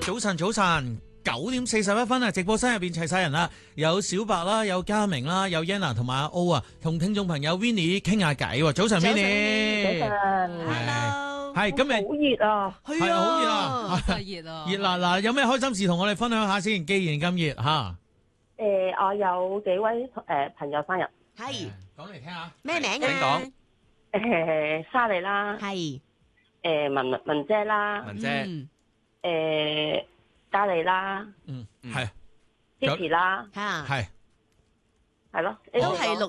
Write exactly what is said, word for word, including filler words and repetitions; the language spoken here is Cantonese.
早晨，早晨，九點四十一分啊！直播室入邊齊晒人啦，有小白啦，有嘉明啦，有 Yana 同埋阿 O 啊，同聽眾朋友 Winnie 傾下偈。早晨 Winnie， 早晨 Hello， 係今日好熱啊， 係啊，好熱啊， 太熱啊， 熱辣嗱，有咩開心事同我哋分享下先？既然咁熱吓， 誒，我有幾位誒朋友生日， 係講嚟聽下。 咩名請啊？ 講。 誒，莎莉啦， 係誒文文姐啦， 文姐， 嗯誒嘉莉啦嗯，係 ，Kitty 啦， 嚇， 係。 係咯， 都係六